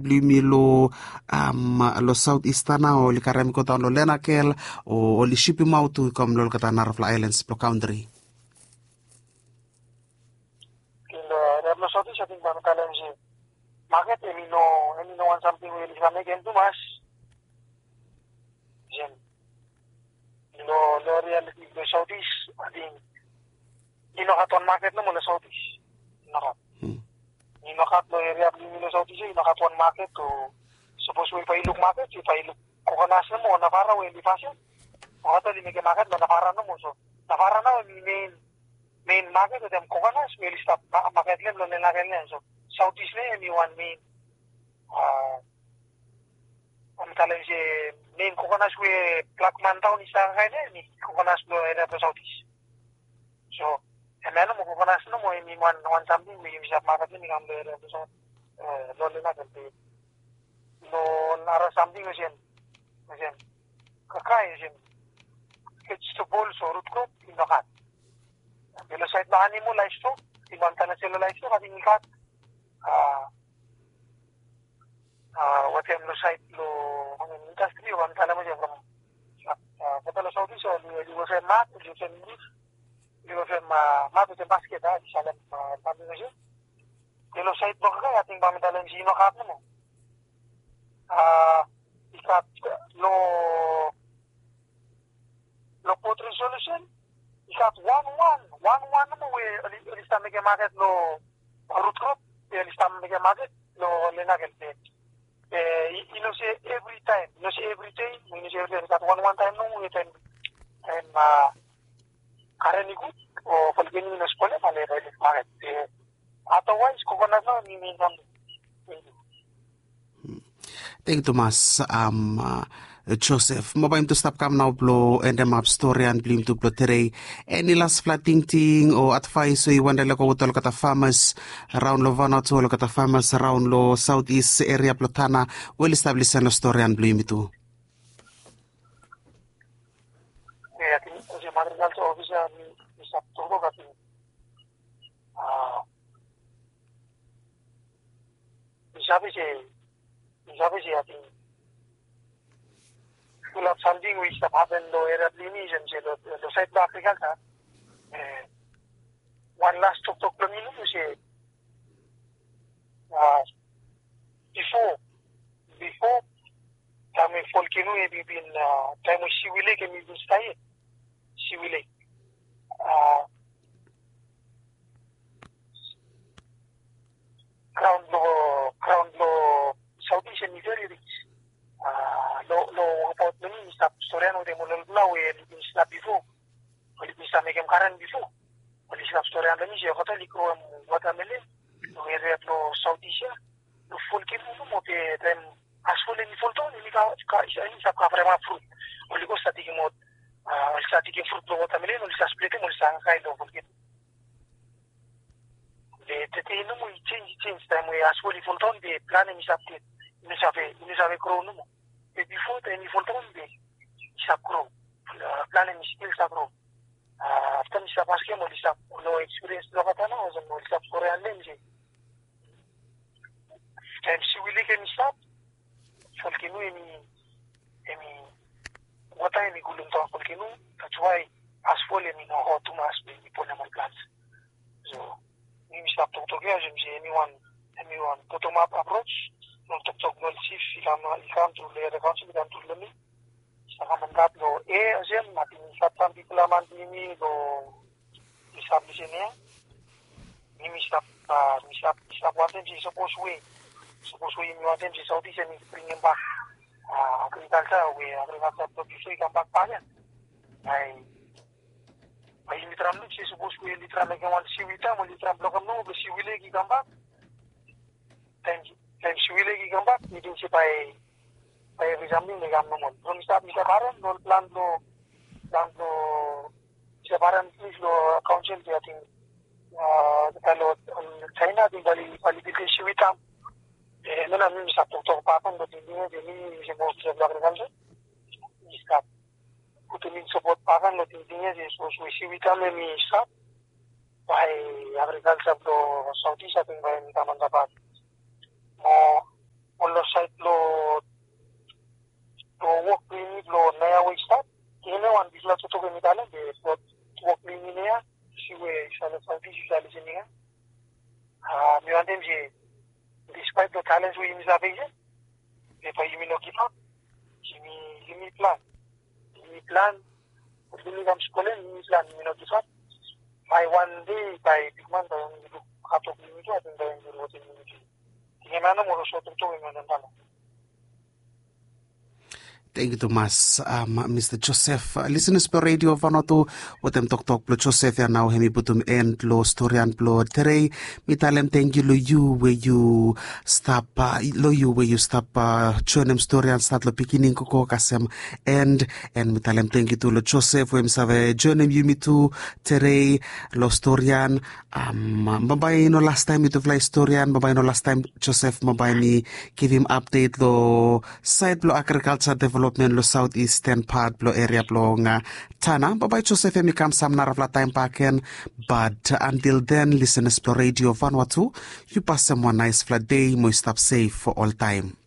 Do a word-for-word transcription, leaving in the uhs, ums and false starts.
Blumi lo um, lo Southeast tana o li karem ko lo Lenakel o, o li shipi mautu kom lo kata Narafla Islands pro country. Kilo Reblo Southeast ating pamatalan si market emino emino one something will kami ken tumas. Jen lo lo reality lo Southeast ating ino katon market no mo lo Southeast. Nakat. Ino kat lo area Blumi lo Southeast ino katon market to suppose we pailuk market si pailuk kokonas na mo navara we di fashion. O ato di mege market lo navara no mo so navara na we main main market dem kokonas we stop market lem lo nenaken len so Southeast ne mi one main ah ang talang si main kokonas we Blackman town isa kay ni kokonas lo area to Southeast. So emano mo kokonas no mo mi one one something we bisa market ni ngam lo area to so lo nenaken no nara something again again kakai again it's to ball so root ko inakat pero side na ani mo live to ibanta na sila live to kasi ikat ah ah what am no side lo ang industry wan kala mo from kata lo Saudi so di wo say mat di say English di wo say ma mat to basket ah di sala pamilya niya pero side mo ka ating pamitalan sino kat mo ah ikat lo lo potri solution ikat one one one one mo we alista mege market lo root crop alista mege market lo lenakel pe eh ino se every time no se every day we se every ikat one one time no we ten and uh kareni good o falgeni no skole male market otherwise coconut no ni ni nam. Thank you, Thomas. Um, uh, Joseph, mabaim to stop kam now blo and the map story and blim to blo today. Any last flatting ting or advice so you want to look at kata farmers around lo vana to look at farmers around lo southeast area plotana well established and story and blim to. Yeah, I think the agriculture officer is up to go at ah isabi si isabi si ating tulad something which have happened lo area Blumi and si lo lo side ba Africa ka eh one last tok tok lo minu si ah before before kami volcano e bibin time siwile ke mi bistaye siwile ah ground lo ground lo Southeast and very rich ah lo lo about many stop storiano de molol blau e di stop before oli bisa megem karan before oli stop storiano ni je hotel ikro watermelon lo area lo Southeast lo volcano no mo te dem asfole ni folto ni ka ka ni sa ka vraiment fruit oli ko stati ke mod ah oli stati ke fruit lo watermelon oli sa split mo sa kai lo volcano de te no mo change change time we asfole folto de plan ni sa te ni sa ve ni sa ve kro no mo e before te ni folto de sa kro plan ni skill sa kro ah after ni sa paske mo sa no experience lo ka na o mo sa korean lenje time si wili ke ni sa volcano ni emi wata ni gulung to volcano that's why asfole ni no hot to mas ni pona mal plants so ni stop to to ge je anyone anyone bottom up approach no to to no si filam ikam to le reconcil ikam to le ni sa mandat lo e ajem mati sa tam diplomat ni lo establish ni ni mi stop mi stop stop what is supposed we supposed we mi what is Southeast ni bring back agriculture we agriculture to bisa ikam back pa yan ay ay litram lu si supposed we litram ke wan siwita mo litram lo kam no be siwile ki kam back thank you thank you siwile ki kam back ni din si pai pai examine ni kam no mo don stop ni kaparan no plan lo plan lo separan please lo council dia ting ah kalau China din bali bali di siwita eh no na mi sa to to pa pan do din ni ni si mo se agriculture ni stop kutumin support pagan lo tintinya je so so siwita me mi stop pai agriculture do Southeast ating bai mi taman dapat mo tu imi sabe je. Lepa imi no give up. Imi imi plan. Imi plan. Imi kam sekolah imi plan imi no give up. My one day by big man by imi do hatok imi tu atin by imi do imi tu. Tinggal mana mo so tu tu imi nantano. Thank you, Thomas. Um, Mister Joseph, uh, listeners per radio Vanuatu, watem tok tok plo Joseph ya now hemi butum end lo storian plo tere. Mitalem thank you lo you where you stop uh, lo you where you stop uh, chonem storian start lo beginning koko kasem end and mitalem thank you to lo Joseph wem save jonem you mi tu tere lo storian um mabay no last time itu fly storian mabay no last time Joseph mabay ni give him update lo side lo agriculture development lo southeastern part lo area lo nga tana babay Joseph mi kam sam narafla time paken but until then listeners pro radio Vanuatu you pass someone nice flat day mo stop safe for all time.